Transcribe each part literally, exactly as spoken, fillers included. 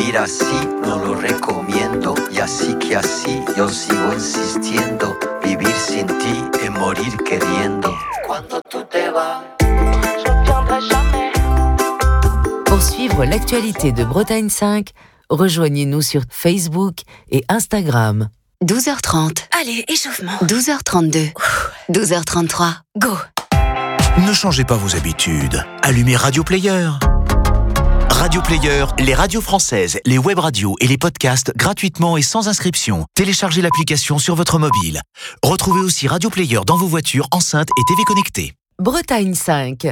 vivir así no lo recomiendo. Y así que así yo sigo insistiendo. Vivir sin ti es morir queriendo. Cuando tú te vas, je reviendrai jamais. Pour suivre l'actualité de Bretagne cinq, rejoignez-nous sur Facebook et Instagram. douze heures trente. Allez, échauffement. douze heures trente-deux. douze heures trente-trois. Go. Ne changez pas vos habitudes. Allumez Radio Player. Radio Player, les radios françaises, les web radios et les podcasts gratuitement et sans inscription. Téléchargez l'application sur votre mobile. Retrouvez aussi Radio Player dans vos voitures, enceintes et T V connectées. Bretagne cinq.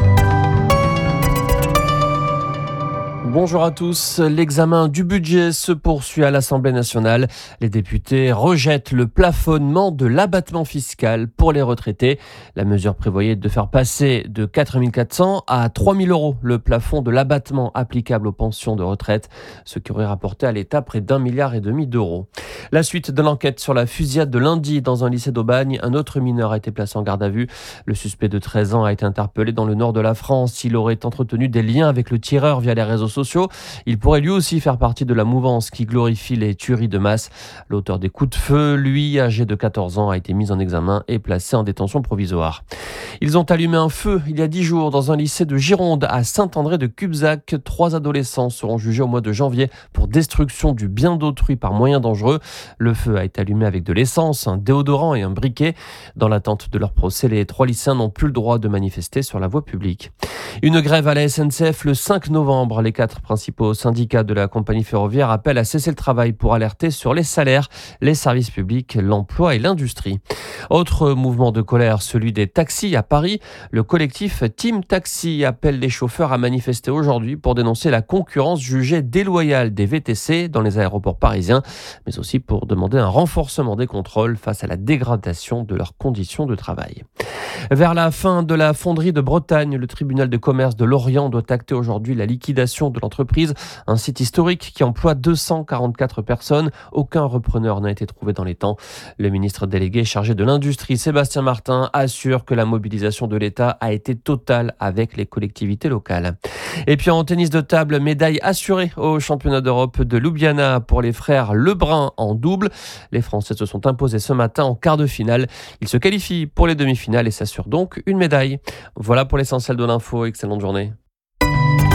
Bonjour à tous. L'examen du budget se poursuit à l'Assemblée nationale. Les députés rejettent le plafonnement de l'abattement fiscal pour les retraités. La mesure prévoyait de faire passer de quatre mille quatre cents à trois mille euros le plafond de l'abattement applicable aux pensions de retraite, ce qui aurait rapporté à l'État près d'un milliard et demi d'euros. La suite de l'enquête sur la fusillade de lundi dans un lycée d'Aubagne. Un autre mineur a été placé en garde à vue. Le suspect de treize ans a été interpellé dans le nord de la France. Il aurait entretenu des liens avec le tireur via les réseaux sociaux. Il pourrait lui aussi faire partie de la mouvance qui glorifie les tueries de masse. L'auteur des coups de feu, lui, âgé de quatorze ans, a été mis en examen et placé en détention provisoire. Ils ont allumé un feu il y a dix jours dans un lycée de Gironde à Saint-André-de-Cubzac. Trois adolescents seront jugés au mois de janvier pour destruction du bien d'autrui par moyens dangereux. Le feu a été allumé avec de l'essence, un déodorant et un briquet. Dans l'attente de leur procès, les trois lycéens n'ont plus le droit de manifester sur la voie publique. Une grève à la S N C F le cinq novembre. Les quatre principaux syndicats de la compagnie ferroviaire appellent à cesser le travail pour alerter sur les salaires, les services publics, l'emploi et l'industrie. Autre mouvement de colère, celui des taxis à Paris. Le collectif Team Taxi appelle les chauffeurs à manifester aujourd'hui pour dénoncer la concurrence jugée déloyale des V T C dans les aéroports parisiens, mais aussi pour demander un renforcement des contrôles face à la dégradation de leurs conditions de travail. Vers la fin de la fonderie de Bretagne, le tribunal de commerce de Lorient doit acter aujourd'hui la liquidation de l'entreprise, un site historique qui emploie deux cent quarante-quatre personnes. Aucun repreneur n'a été trouvé dans les temps. Le ministre délégué chargé de l'industrie, Sébastien Martin, assure que la mobilisation de l'État a été totale avec les collectivités locales. Et puis en tennis de table, médaille assurée au championnat d'Europe de Ljubljana pour les frères Lebrun en double. Les Français se sont imposés ce matin en quart de finale. Ils se qualifient pour les demi-finales et s'assurent donc une médaille. Voilà pour l'essentiel de l'info. Excellente journée.